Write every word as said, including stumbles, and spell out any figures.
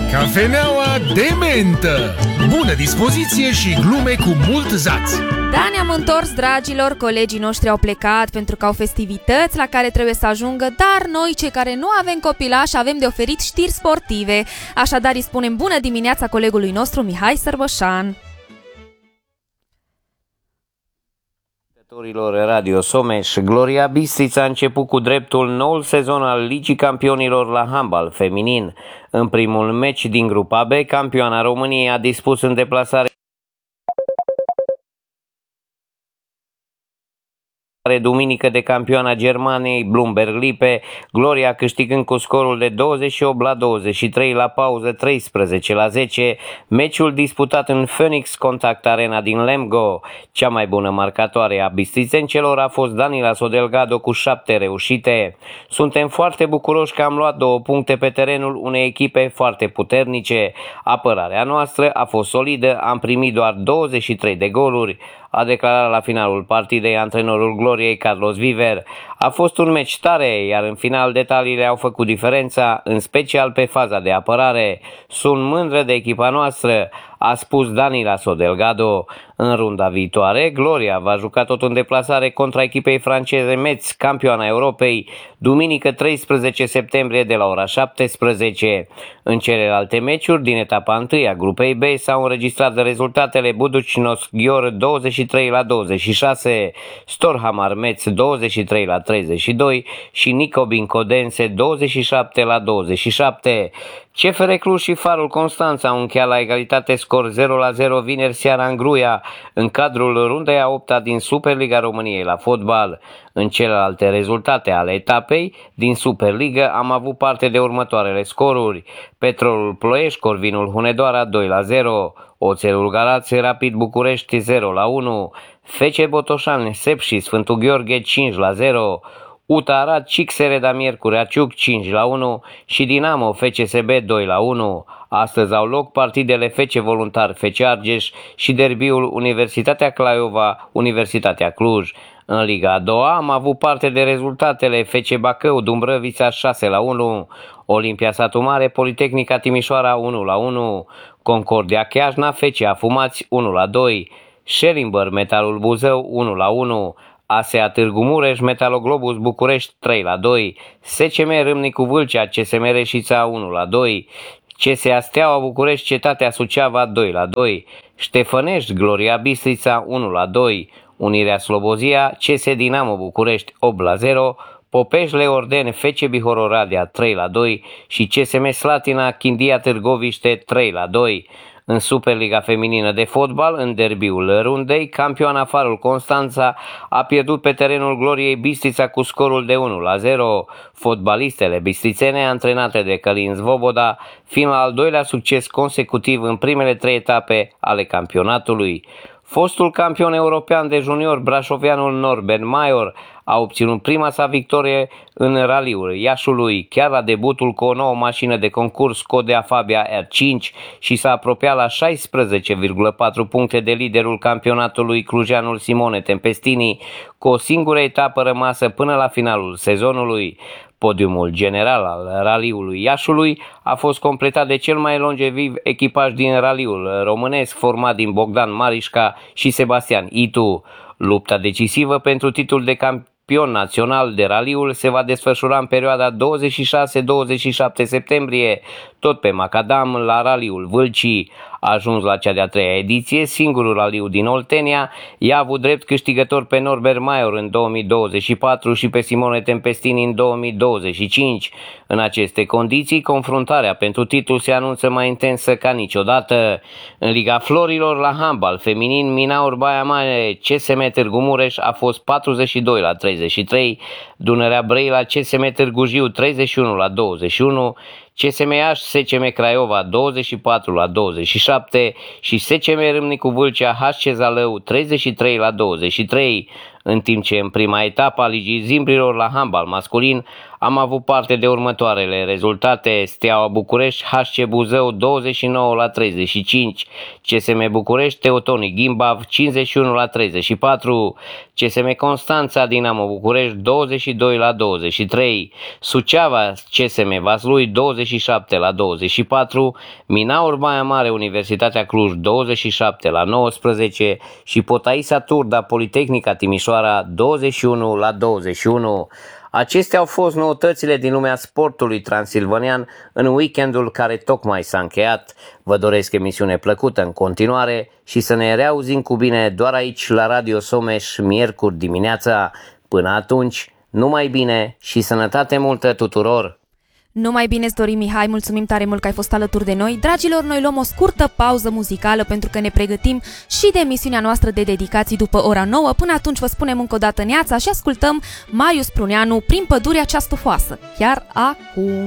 Cafeneaua de mentă. Bună dispoziție și glume cu mult zaț. Da, ne-am întors, dragilor, colegii noștri au plecat pentru că au festivități la care trebuie să ajungă, dar noi, cei care nu avem copilași, avem de oferit știri sportive. Așadar îi spunem bună dimineața colegului nostru Mihai Sărbășan. Radio Someș, Gloria Bistrița a început cu dreptul noul sezon al Ligii Campionilor la handbal feminin. În primul meci din grupa B, campioana României a dispus în deplasare duminică de campioana Germaniei Blumberg Lippe, Gloria câștigând cu scorul de douăzeci și opt la douăzeci și trei la pauză treisprezece la zece, meciul disputat în Phoenix Contact Arena din Lemgo. Cea mai bună marcatoare a bistrițencelor a fost Danila Sodelgado cu șapte reușite. Suntem foarte bucuroși că am luat două puncte pe terenul unei echipe foarte puternice. Apărarea noastră a fost solidă, am primit doar douăzeci și trei de goluri, a declarat la finalul partidei antrenorul Gloriei Carlos Viver. A fost un meci tare, iar în final detaliile au făcut diferența, în special pe faza de apărare. Sunt mândră de echipa noastră, a spus Danila Sodelgado. În runda viitoare, Gloria va juca tot în deplasare contra echipei franceze Metz, campioana Europei, duminică treisprezece septembrie de la ora șaptesprezece. În celelalte meciuri din etapa întâi a grupei B s-au înregistrat rezultatele Budućnost Ghior douăzeci și trei la douăzeci și șase, Storhamar Metz douăzeci și trei la treizeci și doi și Nicobin Codense douăzeci și șapte la douăzeci și șapte. C F R Cluj și Farul Constanța au încheiat la egalitate scor zero la zero vineri seara în Gruia, în cadrul rundei a opta din Superliga României la fotbal. În celelalte rezultate ale etapei din Superliga am avut parte de următoarele scoruri: Petrolul Ploiești, Corvinul Hunedoara doi la zero, Oțelul Galați, Rapid București zero la unu, F C Botoșani, Sep și Sfântul Gheorghe cinci la zero, U T A Arad, Cixereda Miercurea Ciuc cinci la unu și Dinamo F C S B doi la unu. Astăzi au loc partidele F C Voluntar F C Argeș și derbiul Universitatea Craiova Universitatea Cluj. În Liga a doua am avut parte de rezultatele F C Bacău Dumbrăvița șase la unu, Olimpia Satu Mare Politehnica Timișoara unu la unu, Concordia Chiajna F C Afumați unu la doi, Schellimber Metalul Buzău unu la unu, A S E A Târgu Mureș Metaloglobus București trei la doi, S C M Râmnicu Vâlcea C S M Reșița unu la doi, C S A Steaua București Cetatea Suceava doi la doi, Ștefănești Gloria Bistrița unu la doi, Unirea Slobozia C S Dinamo București opt la zero, Popești Leorden F C Bihor Oradea trei la doi și C S M Slatina Chindia Târgoviște trei la doi. În Superliga Feminină de Fotbal, în derbiul rundei, campioana Farul Constanța a pierdut pe terenul Gloriei Bistrița cu scorul de unu la zero. Fotbalistele bistrițene, antrenate de Călin Zvoboda, fiind la al doilea succes consecutiv în primele trei etape ale campionatului. Fostul campion european de junior, brașovianul Norbert Maior, a obținut prima sa victorie în raliul Iașului, chiar la debutul cu o nouă mașină de concurs Skodea Fabia R cinci și s-a apropiat la șaisprezece virgulă patru puncte de liderul campionatului clujanul Simone Tempestini, cu o singură etapă rămasă până la finalul sezonului. Podiumul general al raliului Iașului a fost completat de cel mai longeviv echipaj din raliul românesc, format din Bogdan Marișca și Sebastian Itu. Lupta decisivă pentru titlul de campion național de raliul se va desfășura în perioada douăzeci și șase douăzeci și șapte septembrie, tot pe macadam, la raliul Vâlcii. A ajuns la cea de-a treia ediție, singurul raliu din Oltenia, i-a avut drept câștigător pe Norbert Maior în două mii douăzeci și patru și pe Simone Tempestini în două mii douăzeci și cinci. În aceste condiții, confruntarea pentru titlu se anunță mai intensă ca niciodată. În Liga Florilor la handbal feminin, Minaur Baia Mare C S M Târgu Mureș a fost patruzeci și doi la treizeci și trei, Dunărea Brăila C S M Târgu Jiu treizeci și unu la douăzeci și unu, C S M Iași S C M Craiova douăzeci și patru la douăzeci și șapte și S C M Râmnicu Vâlcea H C Zalău treizeci și trei la douăzeci și trei. în timp ce în prima etapă a Ligii Zimbrilor la handbal masculin am avut parte de următoarele rezultate: Steaua București H C Buzău douăzeci și nouă la treizeci și cinci, C S M București Teotoni Gimbav cincizeci și unu la treizeci și patru, C S M Constanța Dinamo București douăzeci și doi la douăzeci și trei, Suceava C S M Vaslui douăzeci și șapte la douăzeci și patru, Minaur Baia Mare Universitatea Cluj douăzeci și șapte la nouăsprezece și Potaisa Turda Politehnica Timișoara douăzeci și unu la douăzeci și unu. Acestea au fost noutățile din lumea sportului transilvanian în weekendul care tocmai s-a încheiat. Vă doresc emisiune plăcută în continuare și să ne reauzim cu bine doar aici la Radio Someș miercuri dimineața. Până atunci, numai bine și sănătate multă tuturor! Numai bine îți dorim, Mihai, mulțumim tare mult că ai fost alături de noi. Dragilor, noi luăm o scurtă pauză muzicală pentru că ne pregătim și de emisiunea noastră de dedicații după ora nouă. Până atunci vă spunem încă o dată neața și ascultăm Marius Pruneanu Prin pădurea cea stufoasă. Chiar acum!